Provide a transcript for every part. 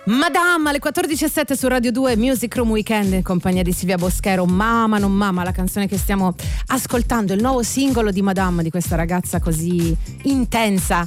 Madame alle 14.07 su Radio 2 Music Room Weekend in compagnia di Silvia Boschero. Mama non mama, la canzone che stiamo ascoltando, il nuovo singolo di Madame, di questa ragazza così intensa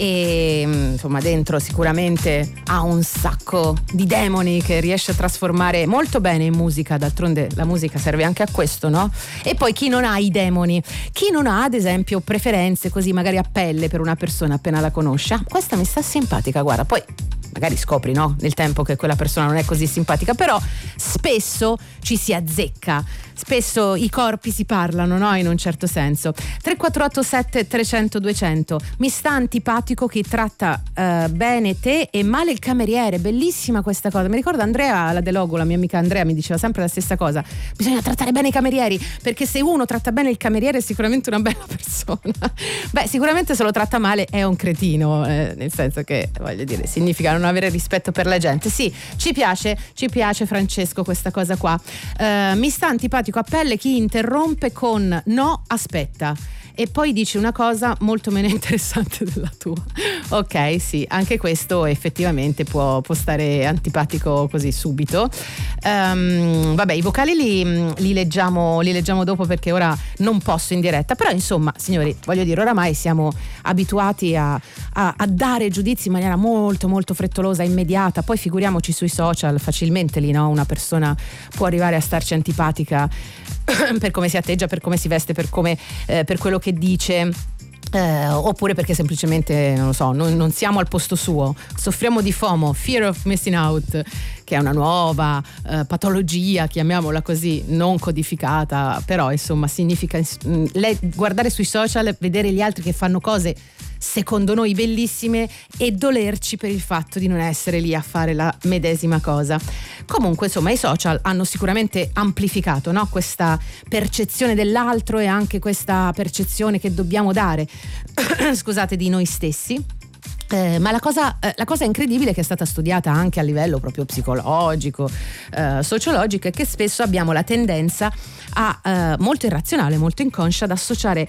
e insomma dentro sicuramente ha un sacco di demoni che riesce a trasformare molto bene in musica. D'altronde la musica serve anche a questo, no? E poi chi non ha i demoni, chi non ha ad esempio preferenze così magari a pelle per una persona appena la conosce, questa mi sta simpatica, guarda, poi magari scopri, no, nel tempo che quella persona non è così simpatica, però spesso ci si azzecca, spesso i corpi si parlano, no, in un certo senso. 3487 300 200. Mi sta antipatico chi tratta bene te e male il cameriere. Bellissima questa cosa, mi ricordo Andrea, la Delogo, la mia amica Andrea mi diceva sempre la stessa cosa: bisogna trattare bene i camerieri, perché se uno tratta bene il cameriere è sicuramente una bella persona. Beh, sicuramente se lo tratta male è un cretino, nel senso che, voglio dire, significa non avere rispetto per la gente. Sì, ci piace Francesco questa cosa qua. Mi sta antipatico a pelle chi interrompe con no, aspetta, e poi dici una cosa molto meno interessante della tua. Ok, sì, anche questo effettivamente può stare antipatico così subito. Vabbè, i vocali li leggiamo dopo, perché ora non posso in diretta, però insomma, signori, voglio dire, oramai siamo abituati a dare giudizi in maniera molto molto frettolosa, immediata. Poi figuriamoci sui social, facilmente lì, no, una persona può arrivare a starci antipatica per come si atteggia, per come si veste, per quello che dice. Oppure perché semplicemente, non lo so, non siamo al posto suo, soffriamo di FOMO, Fear of Missing Out, che è una nuova patologia, chiamiamola così, non codificata, però insomma significa guardare sui social, vedere gli altri che fanno cose secondo noi bellissime e dolerci per il fatto di non essere lì a fare la medesima cosa. Comunque insomma i social hanno sicuramente amplificato, no, questa percezione dell'altro e anche questa percezione che dobbiamo dare scusate, di noi stessi. Ma la cosa incredibile, che è stata studiata anche a livello proprio psicologico, sociologico, è che spesso abbiamo la tendenza molto irrazionale, molto inconscia, ad associare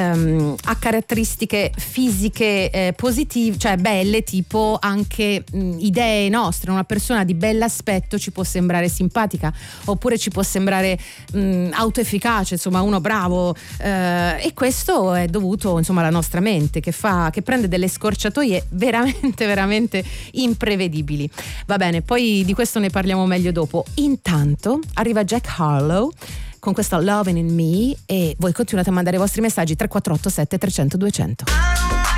a caratteristiche fisiche positive, cioè belle, tipo anche idee nostre. Una persona di bell'aspetto ci può sembrare simpatica, oppure ci può sembrare autoefficace, insomma uno bravo, e questo è dovuto insomma alla nostra mente che prende delle scorciatoie veramente veramente imprevedibili. Va bene, poi di questo ne parliamo meglio dopo. Intanto arriva Jack Harlow con questa Lovin' in Me e voi continuate a mandare i vostri messaggi 3487 300 200.